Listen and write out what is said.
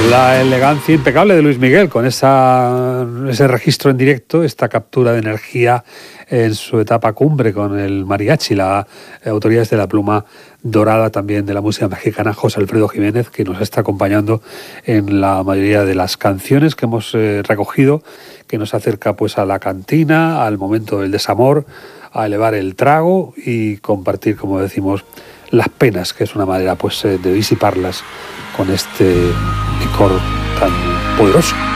La elegancia impecable de Luis Miguel con ese registro en directo, esta captura de energía en su etapa cumbre con el mariachi, la autoría es de la pluma dorada también de la música mexicana, José Alfredo Jiménez, que nos está acompañando en la mayoría de las canciones que hemos recogido, que nos acerca pues a la cantina, al momento del desamor, a elevar el trago y compartir, como decimos, las penas, que es una manera pues de disiparlas con este licor tan poderoso.